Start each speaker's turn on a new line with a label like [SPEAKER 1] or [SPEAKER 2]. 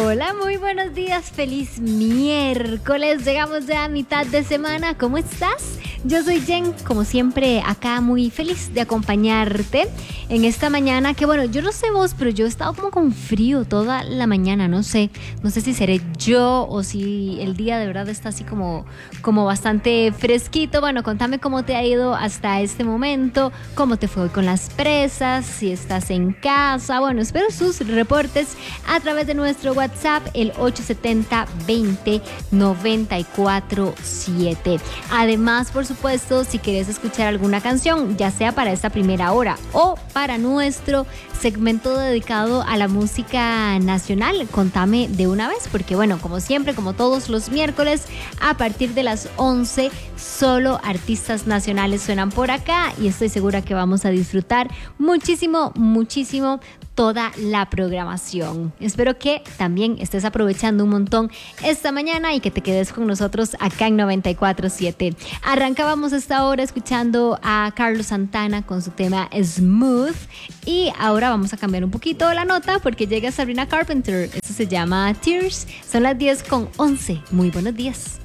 [SPEAKER 1] Hola, muy buenos días, feliz miércoles, llegamos ya a mitad de semana, ¿cómo estás? Yo soy Jen, como siempre acá muy feliz de acompañarte en esta mañana que bueno, yo no sé vos, pero yo he estado como con frío toda la mañana, no sé si seré yo o si el día de verdad está así como bastante fresquito. Bueno, contame cómo te ha ido hasta este momento, cómo te fue hoy con las presas, si estás en casa, bueno, espero sus reportes a través de nuestro WhatsApp, el 870-20-947. Además, por supuesto, si quieres escuchar alguna canción, ya sea para esta primera hora o para nuestro segmento dedicado a la música nacional, contame de una vez, porque bueno, como siempre, como todos los miércoles, a partir de las 11, solo artistas nacionales suenan por acá y estoy segura que vamos a disfrutar muchísimo toda la programación. Espero que también estés aprovechando un montón esta mañana y que te quedes con nosotros acá en 94.7. Arrancábamos esta hora escuchando a Carlos Santana con su tema Smooth y ahora vamos a cambiar un poquito la nota porque llega Sabrina Carpenter. Esto se llama Tears. Son las 10:11. Muy buenos días.